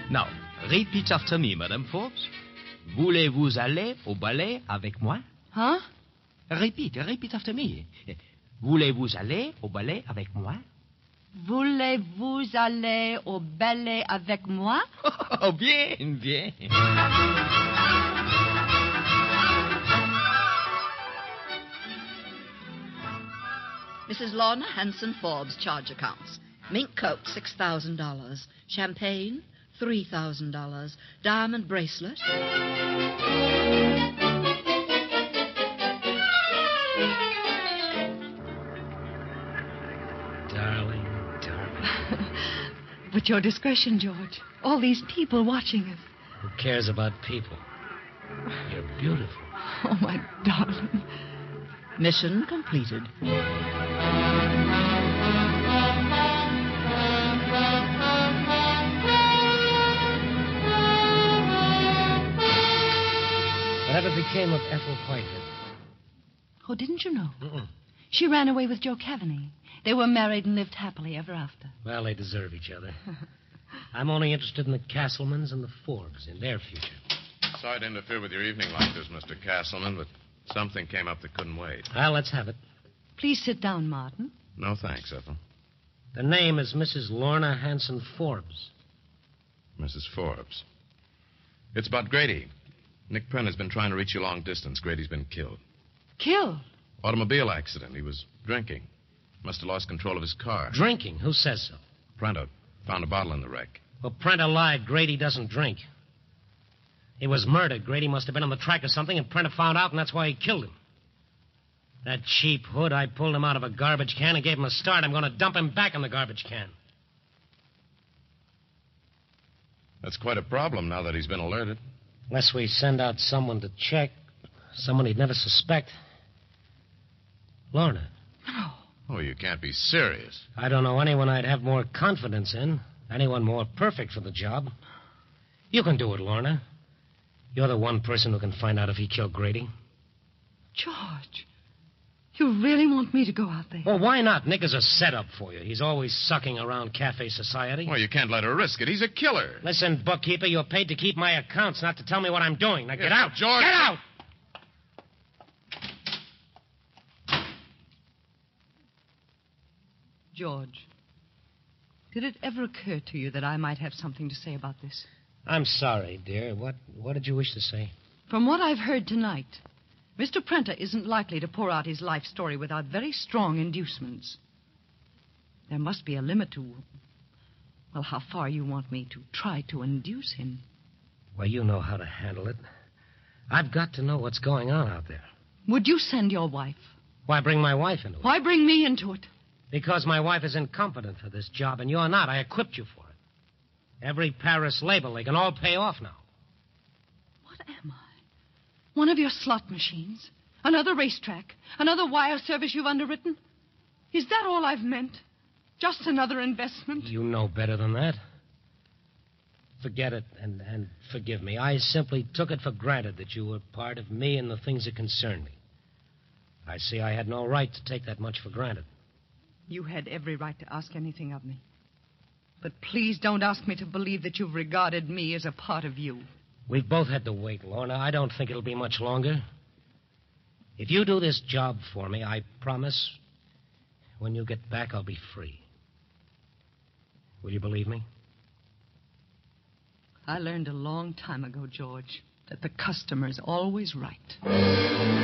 Now, repeat after me, Madame Forbes. Voulez-vous aller au ballet avec moi? Huh? Repeat after me. Voulez-vous aller au ballet avec moi? Voulez-vous aller au ballet avec moi? Oh, bien, bien. Mrs. Lorna Hanson Forbes charge accounts. Mink coat, $6,000. Champagne, $3,000. Diamond bracelet. Darling. But your discretion, George. All these people watching us. Who cares about people? You're beautiful. Oh, my darling. Mission completed. Whatever became of Ethel Whitehead? Oh, didn't you know? Mm-mm. She ran away with Joe Cavaney. They were married and lived happily ever after. Well, they deserve each other. I'm only interested in the Castlemans and the Forbes, in their future. Sorry to interfere with your evening like this, Mr. Castleman, but something came up that couldn't wait. Well, let's have it. Please sit down, Martin. No thanks, Ethel. The name is Mrs. Lorna Hanson Forbes. Mrs. Forbes. It's about Grady. Nick Prent has been trying to reach you long distance. Grady's been killed. Killed? Automobile accident. He was drinking. Must have lost control of his car. Drinking? Who says so? Prento found a bottle in the wreck. Well, Prenta lied. Grady doesn't drink. He was murdered. Grady must have been on the track or something, and Prenta found out, and that's why he killed him. That cheap hood, I pulled him out of a garbage can and gave him a start. I'm going to dump him back in the garbage can. That's quite a problem now that he's been alerted. Unless we send out someone to check. Someone he'd never suspect. Lorna. No. Oh, you can't be serious. I don't know anyone I'd have more confidence in. Anyone more perfect for the job. You can do it, Lorna. You're the one person who can find out if he killed Grady. George, you really want me to go out there? Well, why not? Nick is a setup for you. He's always sucking around cafe society. Well, you can't let her risk it. He's a killer. Listen, bookkeeper, you're paid to keep my accounts, not to tell me what I'm doing. Now get out. George. Get out! George, did it ever occur to you that I might have something to say about this? I'm sorry, dear. What did you wish to say? From what I've heard tonight, Mr. Prenta isn't likely to pour out his life story without very strong inducements. There must be a limit to, well, how far you want me to try to induce him. Well, you know how to handle it. I've got to know what's going on out there. Would you send your wife? Why bring my wife into it? Why bring me into it? Because my wife is incompetent for this job, and you're not. I equipped you for it. Every Paris label, they can all pay off now. What am I? One of your slot machines? Another racetrack? Another wire service you've underwritten? Is that all I've meant? Just another investment? You know better than that. Forget it and forgive me. I simply took it for granted that you were part of me and the things that concern me. I see I had no right to take that much for granted. You had every right to ask anything of me. But please don't ask me to believe that you've regarded me as a part of you. We've both had to wait, Lorna. I don't think it'll be much longer. If you do this job for me, I promise when you get back, I'll be free. Will you believe me? I learned a long time ago, George, that the customer's always right.